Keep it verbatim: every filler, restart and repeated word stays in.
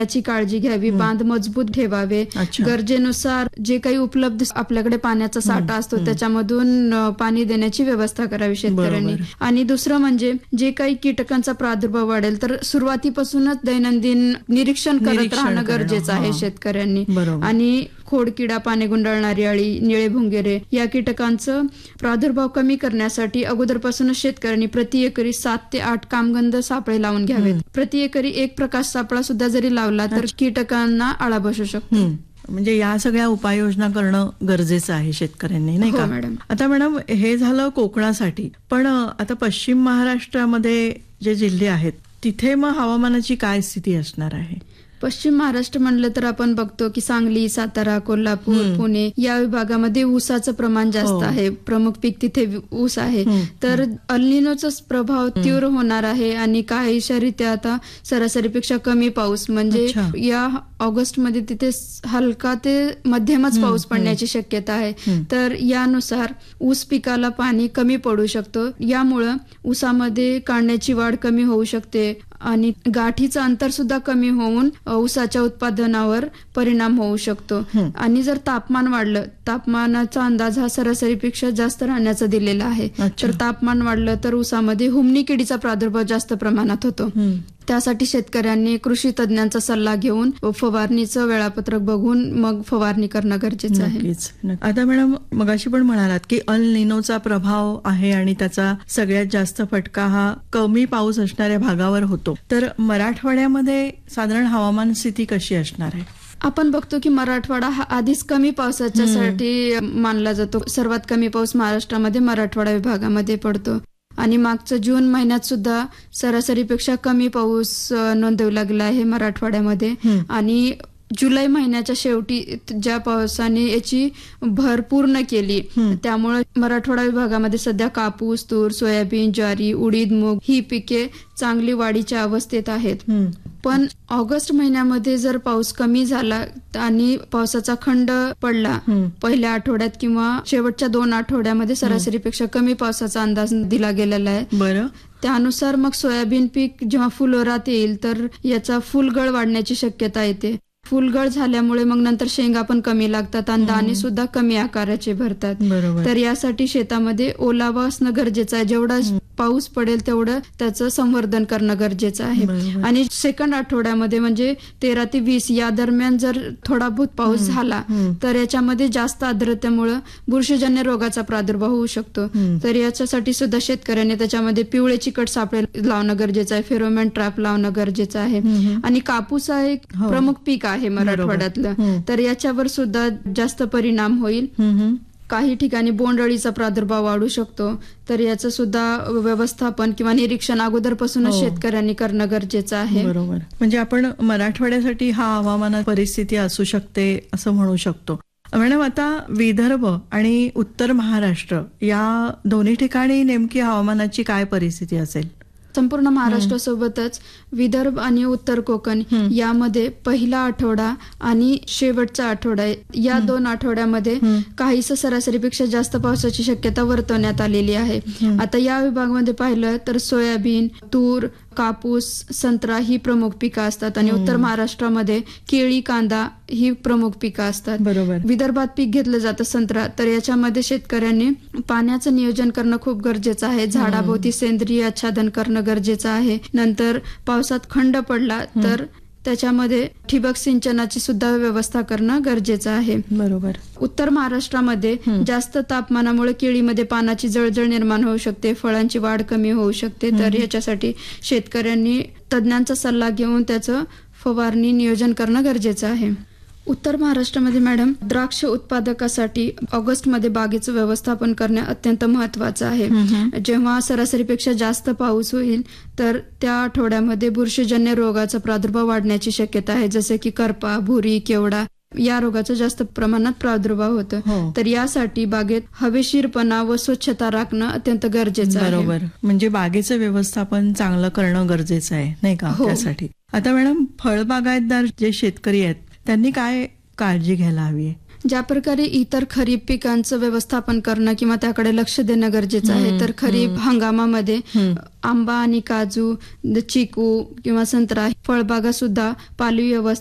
याची काळजी घ्यावी, बांध मजबूत ठेवावे, गरजेनुसार जे काही उपलब्ध आपल्याकडे पाण्याचा साठा असतो त्याच्यामधून पाणी देण्याची व्यवस्था करावी शेतकऱ्यांनी. आणि दुसरं म्हणजे जे काही कीटकांचा प्रादुर्भाव वाढेल तर सुरुवातीपासूनच दैनंदिन निरीक्षण करत राहणं गरजेचं आहे शेतकऱ्यांनी. आणि खोडकिडा, पाने गुंडाळणारी अळी, निळे भुंगेरे या कीटकांचं प्रादुर्भाव कमी करण्यासाठी अगोदरपासूनच शेतकऱ्यांनी प्रति एकरी सात ते आठ कामगंध सापळे लावून घ्यावेत. प्रति एकरी एक प्रकाश सापळा सुद्धा जरी लावला तर कीटकांना आळा बसू शकतो. म्हणजे या सगळ्या उपाययोजना करणं गरजेचं आहे शेतकऱ्यांनी, नाही का मॅडम? आता मॅडम हे झालं कोकणासाठी, पण आता पश्चिम महाराष्ट्रामध्ये जे जिल्हे आहेत तिथे मग हवामानाची काय स्थिती असणार आहे? पश्चिम महाराष्ट्र म्हणलं तर आपण बघतो की सांगली, सातारा, कोल्हापूर, पुणे या विभागामध्ये ऊसाचं प्रमाण जास्त आहे. प्रमुख पीक तिथे ऊस आहे. तर अल निनोचा प्रभाव तीव्र होणार आहे आणि काहीशा रीत्या आता सरासरीपेक्षा कमी पाऊस, म्हणजे या ऑगस्ट मध्ये तिथे हलका ते मध्यमच पाऊस पडण्याची शक्यता आहे. तर यानुसार ऊस पिकाला पाणी कमी पडू शकतं. यामुळं ऊसामध्ये कांड्याची वाढ कमी होऊ शकते आणि गाठीचं अंतर सुद्धा कमी होऊन ऊसाच्या उत्पादनावर परिणाम होऊ शकतो. आणि जर तापमान वाढलं, तापमानाचा अंदाज हा सरासरीपेक्षा जास्त राहण्याचा दिलेला आहे, तर तापमान वाढलं तर ऊसामध्ये हुमणी किडीचा प्रादुर्भाव जास्त प्रमाणात होतो. त्यासाठी शेतकऱ्यांनी कृषी तज्ञांचा सल्ला घेऊन फवारणीचं वेळापत्रक बघून मग फवारणी करणं गरजेचं आहे. आता मॅडम मगाशी पण म्हणालात की अल निनोचा प्रभाव आहे आणि त्याचा सगळ्यात जास्त फटका हा कमी पाऊस असणाऱ्या भागावर होतो. तर मराठवाड्यामध्ये साधारण हवामान स्थिती कशी असणार आहे? आपण बघतो की मराठवाडा हा आधीच कमी पावसाच्यासाठी मानला जातो. सर्वात कमी पाऊस महाराष्ट्रामध्ये मराठवाडा विभागामध्ये पडतो आणि मागचं जून महिन्यात सुद्धा सरासरीपेक्षा कमी पाऊस नोंदवला गेला आहे मराठवाड्यामध्ये. आणि जुलै महिन्याच्या शेवटी ज्या पावसाने याची भर पूर्ण केली त्यामुळे मराठवाडा विभागामध्ये सध्या कापूस, तूर, सोयाबीन, ज्वारी, उडीद, मूग ही पिके चांगली वाढीच्या अवस्थेत आहेत. पण ऑगस्ट महिन्यामध्ये जर पाऊस कमी झाला आणि पावसाचा खंड पडला पहिल्या आठवड्यात किंवा शेवटच्या दोन आठवड्यामध्ये सरासरीपेक्षा कमी पावसाचा अंदाज दिला गेलेला आहे. बरं, त्यानुसार मग सोयाबीन पीक जेव्हा फुलोरात येईल तर याचा फुलगळ वाढण्याची शक्यता येते. फुलगळ झाल्यामुळे मग नंतर शेंगा पण कमी लागतात आणि दाणे सुद्धा कमी आकाराचे भरतात. तर यासाठी शेतामध्ये ओलावा असणं गरजेचं आहे. जेवढा पाऊस पडेल तेवढं त्याचं संवर्धन करणं गरजेचं आहे. आणि सेकंड आठवड्यामध्ये म्हणजे तेरा ते वीस या दरम्यान जर थोडा बहुत पाऊस झाला तर याच्यामध्ये जास्त आर्द्रतेमुळे बुरशीजन्य रोगाचा प्रादुर्भाव होऊ शकतो. तर याच्यासाठी सुद्धा शेतकऱ्यांनी त्याच्यामध्ये पिवळे चिकट सापळे लावणं गरजेचं आहे, फेरोमॅन ट्रॅप लावणं गरजेचं आहे. आणि कापूस हा एक प्रमुख पीक आहे मराठवाड्यातलं, तर याच्यावर सुद्धा जास्त परिणाम होईल. काही ठिकाणी बोंडअळीचा प्रादुर्भाव वाढू शकतो. तर याचं सुद्धा व्यवस्थापन किंवा निरीक्षण अगोदरपासूनच शेतकऱ्यांनी करणं गरजेचं आहे. बरोबर, म्हणजे आपण मराठवाड्यासाठी हा हवामान परिस्थिती असू शकते असं म्हणू शकतो. मॅडम आता विदर्भ आणि उत्तर महाराष्ट्र या दोन्ही ठिकाणी नेमकी हवामानाची काय परिस्थिती असेल? संपूर्ण महाराष्ट्रासोबतच विदर्भ आणि उत्तर कोकण यामध्ये पहिला आठवडा आणि शेवटचा आठवडा या दोन आठवड्यामध्ये काहीसं सरासरीपेक्षा जास्त पावसाची शक्यता वर्तवण्यात आलेली आहे. आता या विभागामध्ये पाहिलं तर सोयाबीन, तूर, कापूस, संत्रा ही प्रमुख पिकं असतात आणि उत्तर महाराष्ट्रामध्ये केळी, कांदा ही प्रमुख पिकं असतात. बरोबर. विदर्भात पीक घेतलं जातं संत्रा, तर याच्यामध्ये शेतकऱ्यांनी पाण्याचं नियोजन करणं खूप गरजेचं आहे. झाडाभोवती सेंद्रिय आच्छादन करणं गरजेचं आहे. नंतर पावसात खंड पडला तर त्याच्यामध्ये ठिबक सिंचनाची सुद्धा व्यवस्था करणं गरजेचं आहे. बरोबर. उत्तर महाराष्ट्रामध्ये जास्त तापमानामुळे केळीमध्ये पानाची जळजळ निर्माण होऊ शकते, फळांची वाढ कमी होऊ शकते. तर याच्यासाठी शेतकऱ्यांनी तज्ञांचा सल्ला घेऊन त्याचं फवारणी नियोजन करणं गरजेचं आहे. उत्तर महाराष्ट्रामध्ये मॅडम द्राक्ष उत्पादकासाठी ऑगस्ट मध्ये बागेचं व्यवस्थापन करणे अत्यंत महत्वाचं आहे. जेव्हा सरासरीपेक्षा जास्त पाऊस होईल तर त्या आठवड्यामध्ये बुरशीजन्य रोगाचा प्रादुर्भाव वाढण्याची शक्यता आहे, जसे की करपा, भुरी, केवडा या रोगाचा जास्त प्रमाणात प्रादुर्भाव होतो. तर यासाठी बागेत हवेशीरपणा व स्वच्छता राखणं अत्यंत गरजेचं आहे. बरोबर, म्हणजे बागेचं व्यवस्थापन चांगलं करणं गरजेचं आहे, नाही का? त्यासाठी आता मॅडम फळबागायतदार जे शेतकरी आहेत त्यांनी काय काळजी घ्यायला हवी आहे? ज्या प्रकारे इतर खरीप पिकांचं व्यवस्थापन करणं किंवा त्याकडे लक्ष देणं गरजेचं आहे, तर खरीप हंगामामध्ये आंबा आणि काजू, चिकू किंवा संत्रा फळबागा सुद्धा पालवी अवस्थेत